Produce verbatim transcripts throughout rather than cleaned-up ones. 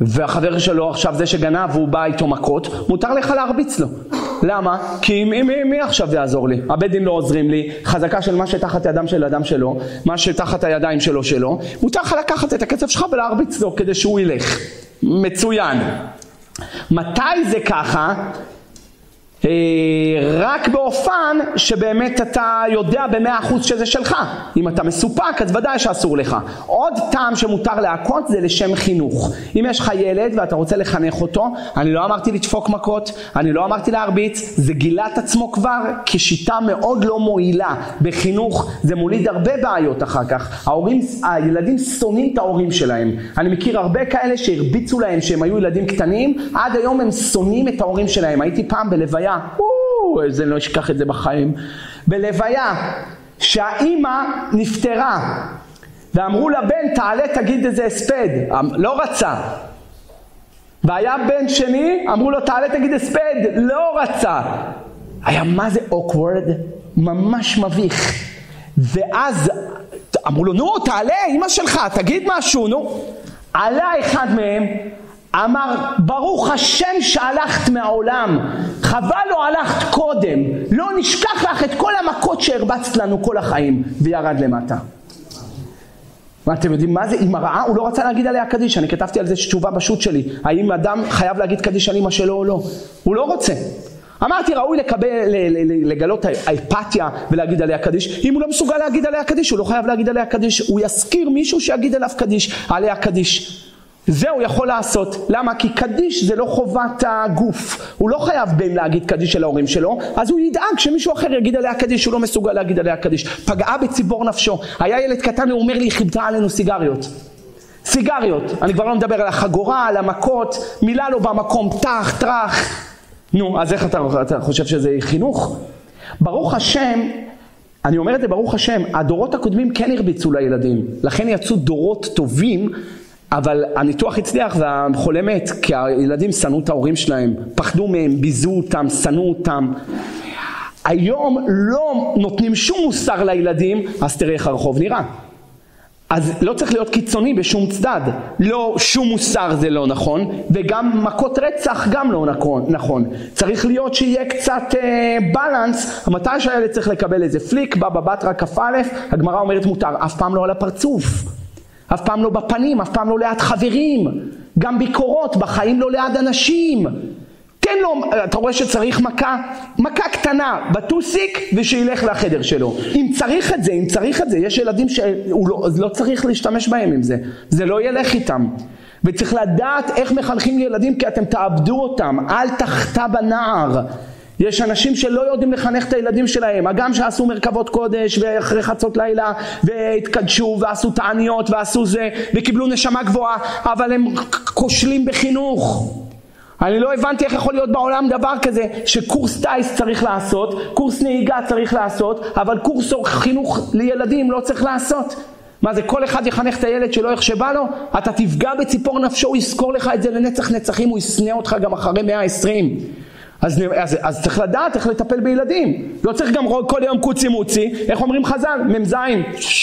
והחבר שלו עכשיו זה שגנב והוא בא איתו מכות, מותר לך להרביץ לו. למה? כי מי, מי, מי עכשיו יעזור לי? הבית דין לא עוזרים לי, חזקה של מה שתחת הידם של אדם שלו, מה שתחת הידיים שלו שלו, מותר לך לקחת את הכסף שלך ולהרביץ לו כדי שהוא ילך. מצוין. מתי זה ככה? רק באופן שבאמת אתה יודע במאה אחוז שזה שלך. אם אתה מסופק אז ודאי שאסור לך. עוד טעם שמותר להכות זה לשם חינוך. אם יש לך ילד ואתה רוצה לחנך אותו, אני לא אמרתי לדפוק מכות, אני לא אמרתי להרביץ, זה גילה את עצמו כבר כשיטה מאוד לא מועילה. בחינוך זה מוליד הרבה בעיות אחר כך. ההורים, הילדים שונאים את ההורים שלהם. אני מכיר הרבה כאלה שהרביצו להם שהם היו ילדים קטנים, עד היום הם שונאים את ההורים שלהם. הייתי פעם בלוויה, זה לא אשכח את זה בחיים, בלוויה שהאימא נפטרה ואמרו לבן תעלה תגיד איזה הספד, לא רצה. והיה בן שני, אמרו לו תעלה תגיד הספד, לא רצה. היה מה זה awkward, ממש מביך. ואז אמרו לו נו תעלה אמא שלך תגיד משהו, נו. עלה אחד מהם אמר ברוך השם שהלכת מהעולם, חבל לא הלכת קודם, לא נשכח לך את כל המכות שהרבצת לנו כל החיים, וירד למטה. ואתם יודעים מה זה? אמא רעה, הוא לא רצה להגיד עליה קדיש. אני כתבתי על זה תשובה בשו"ת שלי, האם אדם חייב להגיד קדיש על אמא שלו או לא. הוא לא רוצה. אמרתי ראוי לקבל, לגלות האפתיה ולהגיד עליה קדיש. אם הוא לא מסוגל להגיד עליה קדיש, הוא לא חייב להגיד עליה קדיש, הוא יזכיר מישהו שיגיד עליו קדיש, עליה קדיש. זה הוא יכול לעשות. למה? כי קדיש זה לא חובת הגוף. הוא לא חייב בן להגיד קדיש של ההורים שלו, אז הוא ידאג שמישהו אחר יגיד עליה קדיש, הוא לא מסוגל להגיד עליה קדיש. פגעה בציבור נפשו. היה ילד קטן, הוא אומר לי, חיבתה עלינו סיגריות. סיגריות. אני כבר לא מדבר על החגורה, על המכות, מילה לא במקום, תח, טרח. נו, אז איך אתה, אתה חושב שזה חינוך? ברוך השם, אני אומר את זה ברוך השם, הדורות הקודמים כן הרביצו לילדים. לכן יצאו דורות טובים, אבל הניתוח הצליח והחולה מת, כי הילדים שנאו את ההורים שלהם, פחדו מהם, ביזו אותם, שנאו אותם. היום לא נותנים שום מוסר לילדים, אז תראה איך הרחוב נראה. אז לא צריך להיות קיצוני בשום צדד. לא, שום מוסר זה לא נכון, וגם מכות רצח גם לא נכון. צריך להיות שיהיה קצת אה, בלנס, מתי שהילד צריך לקבל איזה פליק, בבא בתרא כ"א, הגמרא אומרת מותר, אף פעם לא על הפרצוף. אף פעם לא בפנים, אף פעם לא ליד חברים, גם ביקורות, בחיים לא ליד אנשים. תן לו, אתה רואה שצריך מכה, מכה קטנה, בטוסיק ושילך לחדר שלו. אם צריך את זה, אם צריך את זה, יש ילדים שהוא לא, לא צריך להשתמש בהם עם זה, זה לא ילך איתם. וצריך לדעת איך מחנכים ילדים, כי אתם תאבדו אותם, אל תחטא בנער. יש אנשים שלא יודעים לחנך את הילדים שלהם, הגם שעשו מרכבות קודש ואחרי חצות לילה והתקדשו ועשו תעניות ועשו זה וקיבלו נשמה גבוהה, אבל הם כושלים בחינוך. אני לא הבנתי איך יכול להיות בעולם דבר כזה שקורס טייס צריך לעשות, קורס נהיגה צריך לעשות, אבל קורס חינוך לילדים לא צריך לעשות. מה זה, כל אחד יחנך את הילד שלו איך שבא לו? אתה תפגע בציפור נפשו, הוא יזכור לך את זה לנצח נצחים, הוא יסנה אותך גם אחרי מאה ועשרים. אז, אז, אז צריך לדעת איך לטפל בילדים. לא צריך גם כל יום קוצי מוצי. איך אומרים חז"ל? ממזיים,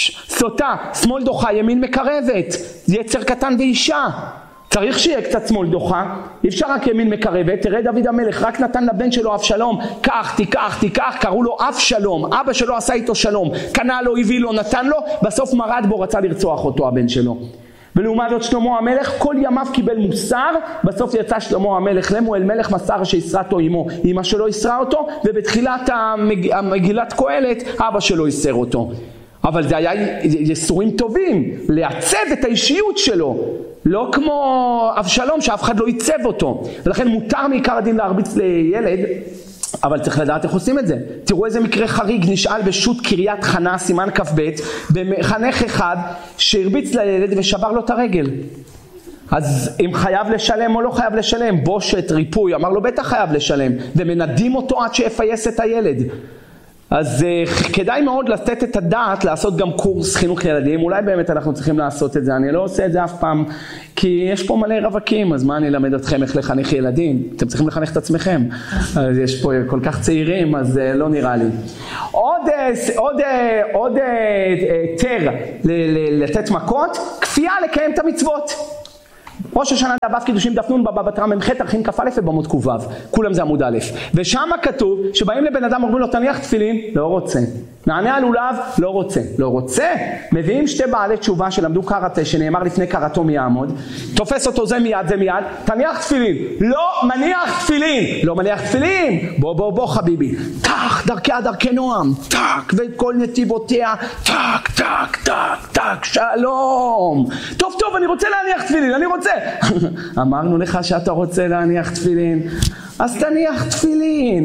סוטה, שמאל דוחה, ימין מקרבת. יצר קטן ואישה. צריך שיהיה קצת שמאל דוחה. אי אפשר רק ימין מקרבת. תראה דוד המלך, רק נתן לבן שלו אבשלום. קח, תיקח, תיקח. קראו לו אבשלום. אבא שלו עשה איתו שלום. קנה לו, הביא לו, נתן לו. בסוף מרד בו, רצה לרצוח אותו הבן שלו. ולעומת זאת שלמה המלך כל ימיו קיבל מוסר, בסוף יצא שלמה המלך למואל מלך מסר שיסרתו אמו, אמא שלו יסרה אותו, ובתחילת המג... המגילת קהלת אבא שלו יסר אותו. אבל זה היה יסורים טובים, לעצב את האישיות שלו, לא כמו אבשלום שאף אחד לא ייצב אותו. ולכן מותר מעיקר הדין להרביץ לילד, אבל צריך לדעת איך עושים את זה. תראו איזה מקרה חריג נשאל בשו"ת קריית חנה סימן כ"ב, במחנך אחד שהרביץ לילד ושבר לו את הרגל. אז אם חייב לשלם או לא חייב לשלם, בושת, ריפוי, אמר לו בטח חייב לשלם, ומנדים אותו עד שיפייס את הילד. אז uh, כדאי מאוד לתת את הדעת, לעשות גם קורס חינוך ילדים, אולי באמת אנחנו צריכים לעשות את זה, אני לא עושה את זה אף פעם, כי יש פה מלא רווקים, אז מה אני אלמד אתכם איך לחנך ילדים? אתם צריכים לחנך את עצמכם, אז יש פה כל כך צעירים, אז uh, לא נראה לי. עוד, uh, עוד, uh, עוד uh, uh, תר ל- ל- לתת מכות, כפייה לקיים את המצוות. ראש השנה דף קידושים דף נון בבא בתרא מ"ח ערכין כ"א ובעמוד ק"ו, כולם זה עמוד א', ושם כתוב שבאים לבן אדם אומרים לו תניח תפילין, לא רוצה, נענה על לולב, לא רוצה, לא רוצה, מביאים שתי בעלי תשובה שלמדו קראטה שנאמר לפני קראטו מי יעמוד, תופס אותו זה מיד זה מיד, תניח תפילין, לא מניח תפילין, לא מניח תפילין, בוא בוא בוא חביבי, טק דרכיה דרכי נועם, טק וכל נתיבותיה, טק טק טק טק שלום, טוב טוב אני רוצה להניח תפילין, אני רוצה, אמרנו לך שאתה רוצה להניח תפילין, אז תניח תפילין.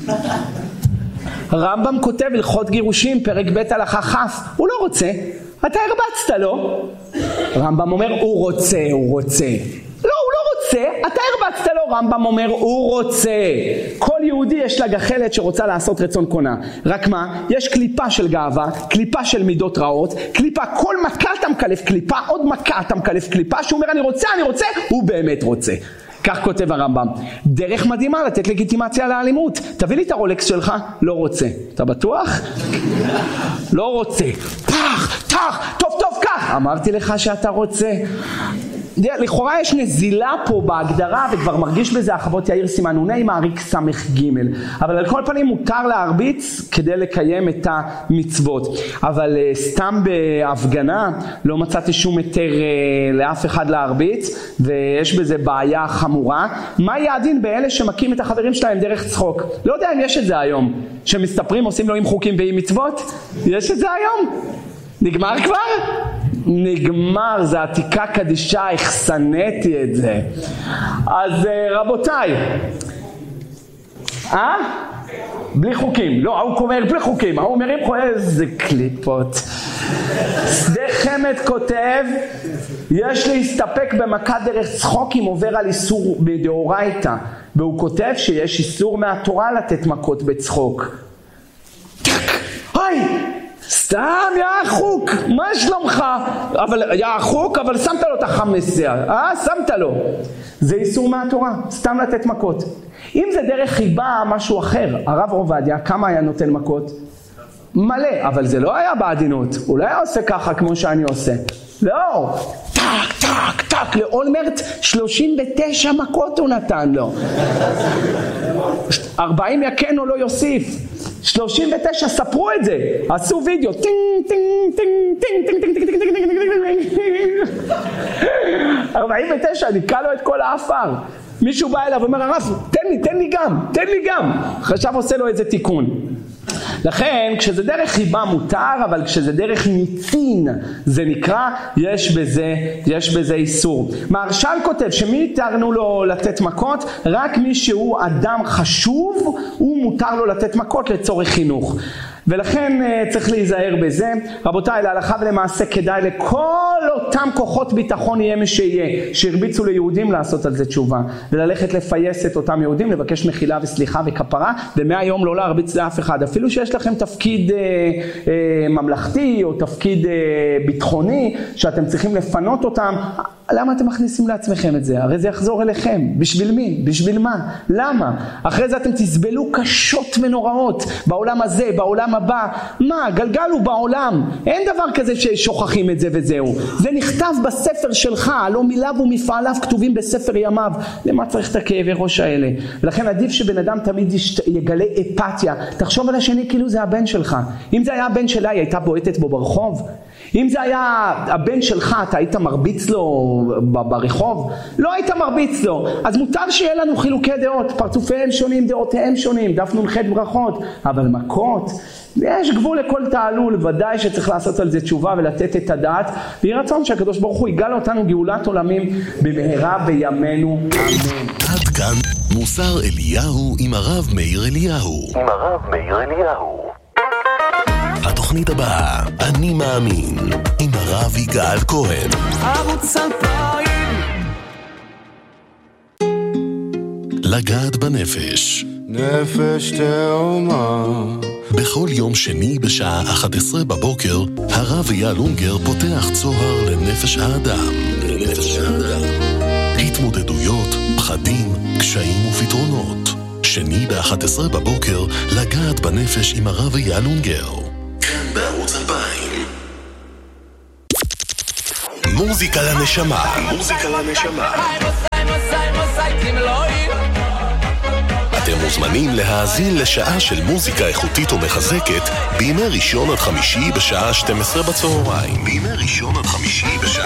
רמב"ם כותב הלכות גירושים פרק ב' הלכה כ', הוא לא רוצה, אתה הרבצת לו. רמב"ם אומר הוא רוצה, הוא רוצה. לא, הוא לא רוצה, אתה הרבצת לו. רמב"ם אומר הוא רוצה. כל יהודי יש לה גחלת שרוצה לעשות רצון קונה, רק מה? יש קליפה של גאווה, קליפה של מידות רעות, קליפה, כל מכה אתה מקלף קליפה, עוד מכה אתה מקלף קליפה, שהוא אומר אני רוצה, אני רוצה, הוא באמת רוצה. כך כותב הרמב"ם. דרך מדהימה לתת לגיטימציה לאלימות. תביא לי את הרולקס שלך, לא רוצה. אתה בטוח? לא רוצה. פח, תח, טוב טוב כך. אמרתי לך שאתה רוצה. לכאורה יש נזילה פה בהגדרה וכבר מרגיש בזה החוות יאיר סימנוני מעריק סמך ג', אבל על כל פנים מותר להרביץ כדי לקיים את המצוות. אבל סתם בהפגנה לא מצאתי שום היתר לאף אחד להרביץ ויש בזה בעיה חמורה. מה יהיה הדין באלה שמקים את החברים שלהם דרך צחוק? לא יודע אם יש את זה היום, שמסתפרים עושים לו עם חוקים ועם מצוות. יש את זה היום? נגמר כבר? נגמר, זה עתיקה קדישה, החסנתי את זה. אז רבותיי, אה? בלי חוקים. לא, הוא אומר בלי חוקים, הוא אומר עם איזה קליפות. שדה חמד כותב, יש להסתפק במכה דרך צחוק אם עובר על איסור בדאורייתא, והוא כותב שיש איסור מהתורה לתת מכות בצחוק. היי! סתם יא חוק, מה שלומך? אבל יא חוק, אבל שמת לו את החמסיה, אה? שמת לו. זה איסור מהתורה, סתם לתת מכות. אם זה דרך חיבה, משהו אחר. הרב עובדיה, כמה היה נותן מכות? מלא, אבל זה לא היה בעדינות. הוא לא היה עושה ככה כמו שאני עושה. לא. טק, טק, טק, לאולמרט שלושים ותשע מכות הוא נתן לו. ארבעים יקן או לא יוסיף. שלושים ותשע, ספרו את זה. עשו וידאו. טינג, טינג, טינג, טינג, טינג, טינג, טינג, טינג, טינג, טינג, טינג. ארבעים ותשע, ניקה לו את כל האפר. מישהו בא אליו ואומר, הרב, תן לי, תן לי גם, תן לי גם. חשב עושה לו איזה תיקון. לכן, כשזה דרך חיבה מותר, אבל כשזה דרך ניצין, זה נקרא, יש בזה, יש בזה איסור. מהרש"ל כותב שמי התרנו לו לתת מכות? רק מי שהוא אדם חשוב, הוא מותר לו לתת מכות לצורך חינוך. ולכן צריך להיזהר בזה. רבותיי, להלכה ולמעשה כדאי לכל אותם כוחות ביטחון יהיה מי שיהיה, שהרביצו ליהודים לעשות על זה תשובה, וללכת לפייס את אותם יהודים, לבקש מחילה וסליחה וכפרה, ומהיום לא להרביץ לאף אחד. אפילו שיש לכם תפקיד אה, אה, ממלכתי או תפקיד אה, ביטחוני, שאתם צריכים לפנות אותם, למה אתם מכניסים לעצמכם את זה? הרי זה יחזור אליכם. בשביל מי? בשביל מה? למה? אחרי זה אתם תסבלו קשות ונוראות בעולם הזה, בעולם הבא. מה? גלגל הוא בעולם. אין דבר כזה ששוכחים את זה וזהו. זה נכתב בספר שלך, לא מיליו ומפעליו כתובים בספר ימיו. למה צריך את הכאבי ראש האלה? ולכן עדיף שבן אדם תמיד יגלה אפתיה. תחשוב על השני כאילו זה הבן שלך. אם זה היה הבן שלה, היא הייתה בועטת בו ברחוב. אם זה היה הבן שלך, אתה היית מרביץ לו ברחוב? לא היית מרביץ לו. אז מותר שיהיה לנו חילוקי דעות, פרצופיהם שונים, דעותיהם שונים, דף נ"ח ברכות. אבל מכות, יש גבול לכל תעלול, ודאי שצריך לעשות על זה תשובה ולתת את הדעת. ויהי רצון שהקדוש ברוך הוא יגאל אותנו גאולת עולמים במהרה בימינו. אמן. עד כאן מוסר אליהו עם הרב מאיר אליהו. עם הרב מאיר אליהו. התוכנית הבאה, אני מאמין, עם הרב יגאל כהן. ערוץ אלפיים. לגעת בנפש. נפש תאומה. בכל יום שני בשעה אחת עשרה בבוקר, הרב אייל אונגר פותח צוהר לנפש האדם. לנפש האדם. התמודדויות, פחדים, קשיים ופתרונות. שני ב-אחת עשרה בבוקר, לגעת בנפש עם הרב אייל אונגר. כאן בערוץ אלפיים. מוזיקה לנשמה. מוזיקה לנשמה. אתם מוזמנים להאזין לשעה של מוזיקה איכותית ומחזקת בימי ראשון עד חמישי בשעה שתים עשרה בצהריים. בימי ראשון עד חמישי בשעה